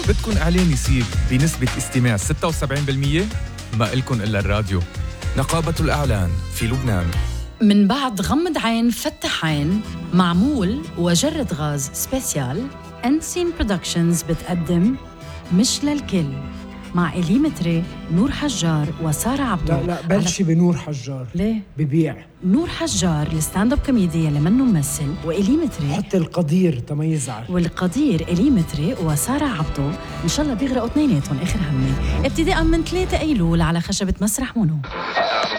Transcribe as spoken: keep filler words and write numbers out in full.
بدكن إعلان يصير بنسبة استماع ستة وسبعين بالمية؟ ما إلكن إلا الراديو. نقابة الإعلان في لبنان. من بعد غمض عين فتح عين، معمول وجرد غاز سبيسيال، أنسين برودكشنز بتقدم مش للكل مع إليمتري، نور حجار وسارة عبدو. لا لا بلشي على... بنور حجار. ليه؟ ببيع نور حجار الستاند اب كوميدي اللي منه ممثل، وإليمتري حط القدير تميزعل، والقدير إليمتري وسارة عبدو. إن شاء الله بيغرقوا اثنيناتهم آخر همي، ابتداء من ثلاثة أيلول على خشبة مسرح مونو.